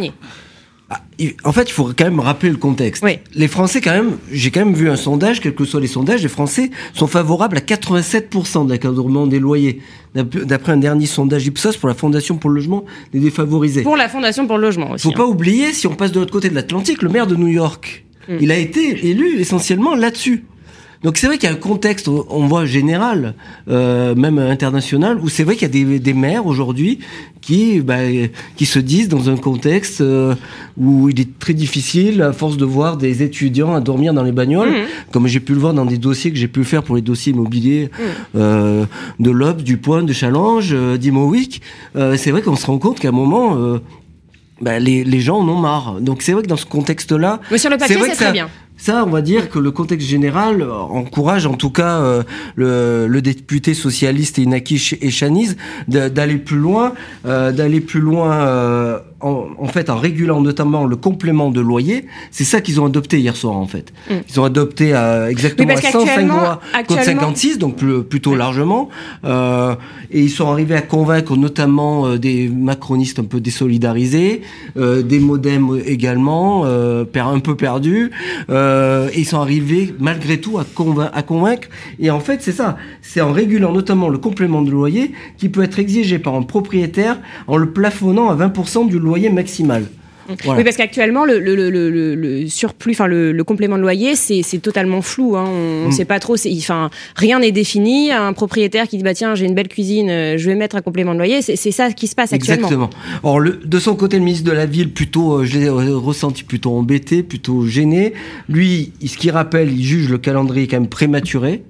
En fait, il faut quand même rappeler le contexte. Oui. Les Français, quand même, j'ai quand même vu un sondage, quels que soient les sondages, les Français sont favorables à quatre-vingt-sept pour cent de l'encadrement des loyers, d'après un dernier sondage Ipsos pour la Fondation pour le logement des défavorisés. Pour la Fondation pour le logement aussi. Faut hein. pas oublier, si on passe de l'autre côté de l'Atlantique, le maire de New York, mm. il a été élu essentiellement là-dessus. Donc c'est vrai qu'il y a un contexte, on voit général, euh, même international, où c'est vrai qu'il y a des, des maires aujourd'hui qui, bah, qui se disent dans un contexte euh, où il est très difficile, à force de voir des étudiants à dormir dans les bagnoles, mmh. comme j'ai pu le voir dans des dossiers que j'ai pu faire pour les dossiers immobiliers mmh. euh, de l'Obs, du Point, de Challenge, euh, d'Imoweek. Euh, c'est vrai qu'on se rend compte qu'à un moment... Euh, bah, les, les gens en ont marre. Donc c'est vrai que dans ce contexte-là... Mais sur le papier, c'est, c'est très ça, bien. Ça, on va dire que le contexte général encourage en tout cas euh, le, le député socialiste Inaki Echaniz d'aller plus loin, euh, d'aller plus loin euh, en, en fait en régulant notamment le complément de loyer. C'est ça qu'ils ont adopté hier soir en fait. Mm. Ils ont adopté à, exactement oui, à cent cinq mois contre cinquante-six, donc plus, plutôt ouais. largement. Euh, et ils sont arrivés à convaincre notamment euh, des macronistes un peu désolidarisés, euh, des modems également, euh, un peu perdus. Euh, Euh, et ils sont arrivés malgré tout à, convain- à convaincre. Et en fait, c'est ça. C'est en régulant notamment le complément de loyer qui peut être exigé par un propriétaire en le plafonnant à vingt pour cent du loyer maximal. Voilà. Oui, parce qu'actuellement, le, le, le, le, le surplus, enfin le, le complément de loyer, c'est, c'est totalement flou. Hein. On ne mmh. sait pas trop. C'est, enfin, rien n'est défini. Un propriétaire qui dit bah tiens, j'ai une belle cuisine, je vais mettre un complément de loyer. C'est, c'est ça qui se passe actuellement. Exactement. Or, le, de son côté, le ministre de la Ville, plutôt, je l'ai ressenti plutôt embêté, plutôt gêné. Lui, ce qu'il rappelle, il juge le calendrier quand même prématuré.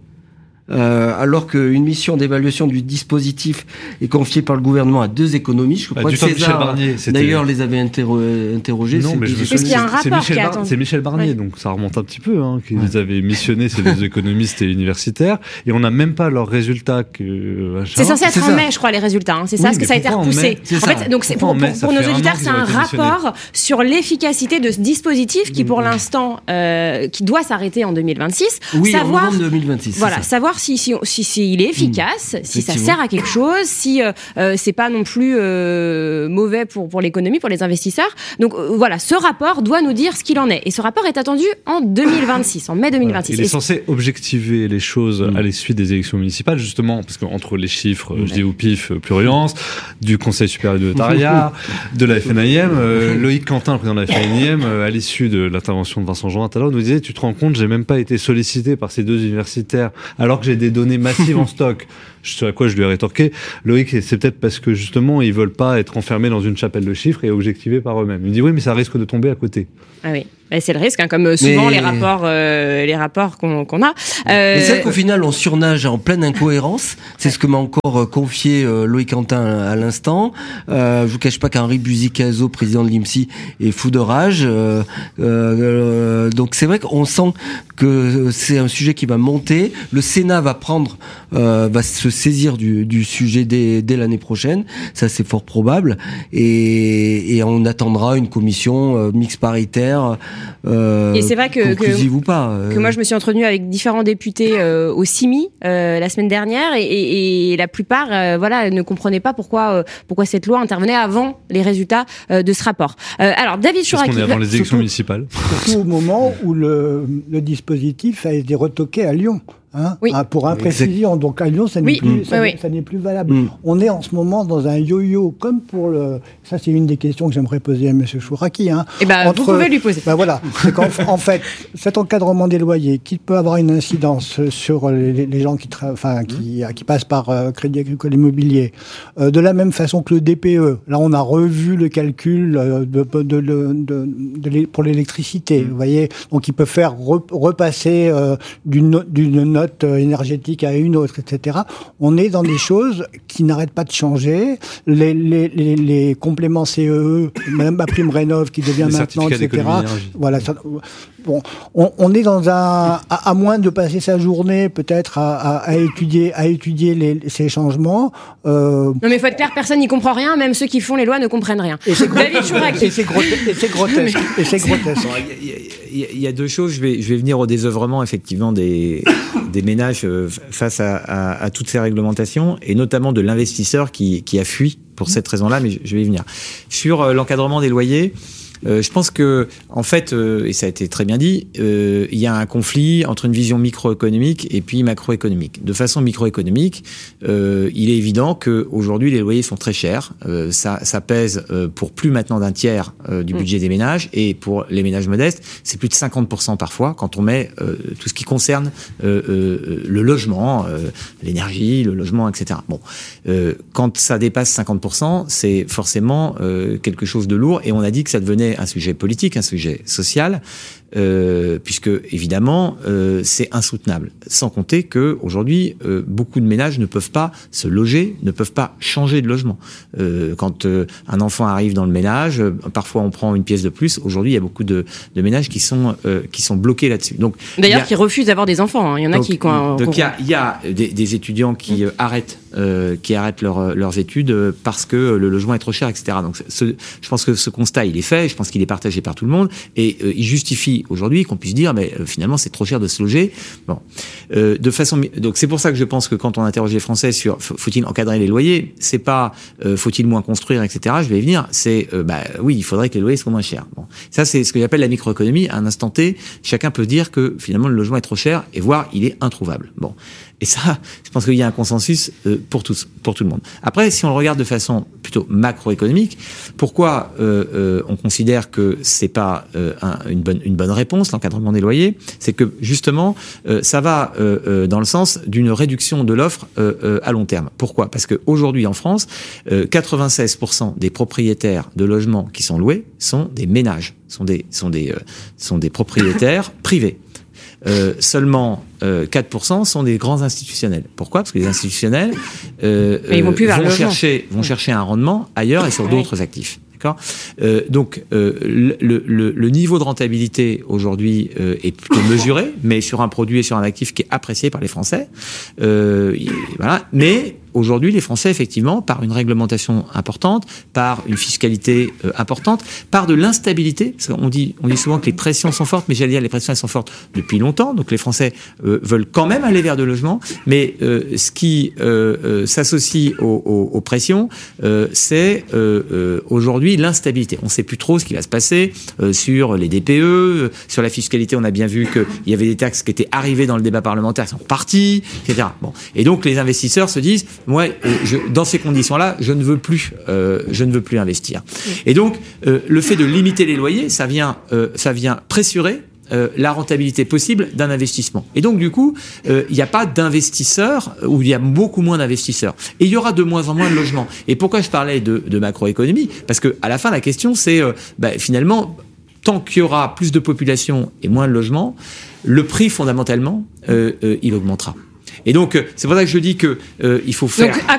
Euh, alors qu'une mission d'évaluation du dispositif est confiée par le gouvernement à deux économistes. Je crois bah, que César, Barnier, d'ailleurs, les avait interro- interrogés. Non, mais je me souviens, qu'il y a un rapport c'est Michel, qui Bar- c'est Michel Barnier, ouais. donc ça remonte un petit peu, hein, qui ouais. les avait missionnés, c'est les économistes et universitaires, et on n'a même pas leurs résultats. Que, c'est censé être c'est en ça. mai, je crois, les résultats. Hein. C'est oui, ça, parce que ça a été repoussé. En, en fait, donc c'est pour, pour, pour nos auditeurs, c'est un rapport sur l'efficacité de ce dispositif qui, pour l'instant, euh, qui doit s'arrêter en deux mille vingt-six. Oui, en novembre deux mille vingt-six. Voilà, savoir si si si s'il est efficace, mmh, si ça sert à quelque chose, si euh, euh, c'est pas non plus euh, mauvais pour pour l'économie, pour les investisseurs. Donc euh, voilà, ce rapport doit nous dire ce qu'il en est. Et ce rapport est attendu en deux mille vingt-six, en mai deux mille vingt-six. Voilà. Il est censé objectiver les choses mmh. à la suite des élections municipales, justement, parce qu'entre les chiffres, mmh. je dis au pif, pluriance, du Conseil supérieur du notariat, de la F N I M, euh, Loïc Quentin, le président de la F N I M, euh, à l'issue de l'intervention de Vincent Jean tout à l'heure, nous disait, tu te rends compte, j'ai même pas été sollicité par ces deux universitaires, alors que j'ai des données massives en stock. Ce à quoi je lui ai rétorqué, Loïc, c'est peut-être parce que justement ils veulent pas être enfermés dans une chapelle de chiffres et objectivés par eux-mêmes. Il me dit oui, mais ça risque de tomber à côté. Ah oui, c'est le risque, hein, comme souvent mais... les rapports, euh, les rapports qu'on, qu'on a. Euh... Mais c'est vrai qu'au final, on surnage en pleine incohérence. C'est ce que m'a encore confié euh, Loïc Quentin à l'instant. Euh, je vous cache pas qu'Henri Buzicazo, président de l'I M S I, est fou de rage. Euh, euh, donc c'est vrai qu'on sent que c'est un sujet qui va monter. Le Sénat va prendre, euh, va se saisir du, du sujet dès, dès l'année prochaine. Ça, c'est fort probable. Et, et on attendra une commission euh, mixte paritaire. Euh, et c'est vrai que, que, ou pas, euh... que moi je me suis entretenue avec différents députés euh, au C I M I euh, la semaine dernière et, et, et la plupart euh, voilà, ne comprenaient pas pourquoi, euh, pourquoi cette loi intervenait avant les résultats euh, de ce rapport. Euh, alors David Chouraki... Parce qu'on est avant les élections municipales. Surtout au moment où le, le dispositif a été retoqué à Lyon. Hein, oui. hein, pour imprécision. Donc à Lyon, ça n'est oui. plus, mmh. ça, oui, ça n'est plus valable. Mmh. On est en ce moment dans un yo-yo, comme pour le. Ça, c'est une des questions que j'aimerais poser à M. Chouraki. Hein. Eh ben, Entre... vous pouvez lui poser. Ben voilà. C'est qu'en en fait, cet encadrement des loyers, qui peut avoir une incidence sur les, les gens qui, tra... enfin, qui, mmh. qui passent par euh, Crédit Agricole Immobilier, euh, de la même façon que le D P E. Là, on a revu le calcul euh, de, de, de, de, de, de, pour l'électricité. Mmh. Vous voyez, donc il peut faire re, repasser euh, d'une, d'une note énergétique à une autre, et cetera. On est dans des choses qui n'arrêtent pas de changer. Les, les, les, les compléments C E E, même ma prime rénov qui devient les maintenant, et cetera. Voilà. Ça, bon, on, on est dans un, à, à moins de passer sa journée peut-être à, à, à étudier, à étudier les, ces changements. Euh... Non mais il faut être clair, personne n'y comprend rien, même ceux qui font les lois ne comprennent rien. Et c'est David Chouraki. Et c'est grotesque. Et c'est grotesque. Et c'est grotesque. Il y, y, y a deux choses. Je vais, je vais venir au désœuvrement effectivement des, des ménages face à, à, à toutes ces réglementations, et notamment de l'investisseur qui, qui a fui pour cette raison-là, mais je, je vais y venir. Sur euh, l'encadrement des loyers, Euh, je pense que, en fait, euh, et ça a été très bien dit, euh, il y a un conflit entre une vision microéconomique et puis macroéconomique. De façon microéconomique, euh, il est évident que aujourd'hui les loyers sont très chers. Euh, ça, ça pèse euh, pour plus maintenant d'un tiers euh, du budget mmh. des ménages, et pour les ménages modestes, c'est plus de cinquante pour cent parfois quand on met euh, tout ce qui concerne euh, euh, le logement, euh, l'énergie, le logement, et cetera. Bon, euh, quand ça dépasse cinquante pour cent, c'est forcément euh, quelque chose de lourd, et on a dit que ça devenait un sujet politique, un sujet social, euh, puisque évidemment euh, c'est insoutenable. Sans compter que aujourd'hui euh, beaucoup de ménages ne peuvent pas se loger, ne peuvent pas changer de logement. Euh, quand euh, un enfant arrive dans le ménage, euh, parfois on prend une pièce de plus. Aujourd'hui, il y a beaucoup de, de ménages qui sont euh, qui sont bloqués là-dessus. Donc d'ailleurs, a, qui refusent d'avoir des enfants. Hein. Il y en a donc, qui. Quoi, donc il y a, il y a des, des étudiants qui mmh. euh, arrêtent. Euh, qui arrêtent leur, leurs études parce que le logement est trop cher, et cetera. Donc, ce, je pense que ce constat, il est fait. Je pense qu'il est partagé par tout le monde, et euh, il justifie aujourd'hui qu'on puisse dire, mais euh, finalement, c'est trop cher de se loger. Bon, euh, de façon, donc c'est pour ça que je pense que quand on interroge les Français sur faut-il encadrer les loyers, c'est pas euh, faut-il moins construire, et cetera. Je vais y venir. C'est euh, bah oui, il faudrait que les loyers soient moins chers. Bon, ça c'est ce que j'appelle la microéconomie. À un instant T, chacun peut dire que finalement le logement est trop cher, et voire il est introuvable. Bon. Et ça, je pense qu'il y a un consensus euh, pour tous, pour tout le monde. Après, si on le regarde de façon plutôt macroéconomique, pourquoi euh, euh, on considère que c'est pas euh, un, une bonne une bonne réponse, l'encadrement des loyers, c'est que justement, euh, ça va euh, euh, dans le sens d'une réduction de l'offre euh, euh, à long terme. Pourquoi ? Parce que aujourd'hui en France, euh, quatre-vingt-seize pour cent des propriétaires de logements qui sont loués sont des ménages, sont des sont des euh, sont des propriétaires privés. Euh, seulement euh, quatre pour cent sont des grands institutionnels. Pourquoi ? Parce que les institutionnels euh, ils vont, plus vers vont, le chercher, vont chercher un rendement ailleurs et sur d'autres actifs. D'accord ? Euh, donc, euh, le, le, le niveau de rentabilité aujourd'hui euh, est plutôt mesuré, mais sur un produit et sur un actif qui est apprécié par les Français. Euh, voilà. Mais aujourd'hui, les Français, effectivement, par une réglementation importante, par une fiscalité euh, importante, par de l'instabilité, parce qu'on dit, on dit souvent que les pressions sont fortes, mais j'allais dire les pressions elles sont fortes depuis longtemps, donc les Français euh, veulent quand même aller vers de logement, mais euh, ce qui euh, euh, s'associe aux, aux, aux pressions, euh, c'est euh, euh, aujourd'hui l'instabilité. On ne sait plus trop ce qui va se passer euh, sur les D P E, euh, sur la fiscalité, on a bien vu qu'il y avait des taxes qui étaient arrivées dans le débat parlementaire, qui sont parties, et cetera. Bon. Et donc les investisseurs se disent, moi, je, dans ces conditions-là, je ne veux plus, euh, je ne veux plus investir. Et donc, euh, le fait de limiter les loyers, ça vient, euh, ça vient pressurer euh, la rentabilité possible d'un investissement. Et donc, du coup, euh, il n'y a pas d'investisseurs, ou il y a beaucoup moins d'investisseurs. Et il y aura de moins en moins de logements. Et pourquoi je parlais de, de macroéconomie ? Parce que à la fin, la question, c'est euh, bah, finalement, tant qu'il y aura plus de population et moins de logements, le prix, fondamentalement, euh, euh, il augmentera. Et donc, c'est pour ça que je dis que euh, il faut faire. Donc, à